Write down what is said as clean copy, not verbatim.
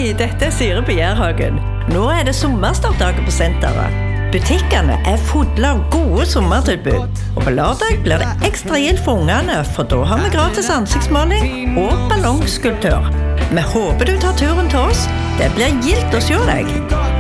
Hei, dette Sire på Gjærhagen. Nå det sommerstartdager på senteret. Butikkene fulle av gode sommertilbud. Og på lørdag blir det ekstra gild for ungene, for da har vi gratis ansiktsmaling og ballongskulptør. Vi håper du tar turen til oss. Det blir gildt å se deg.